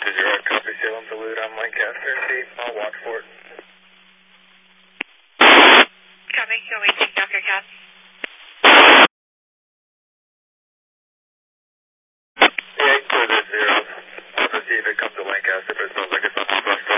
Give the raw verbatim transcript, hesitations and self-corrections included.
zero, copy Salem Duluth on Lancaster. See, I'll watch for it. Copy, you're waiting, Doctor Cass.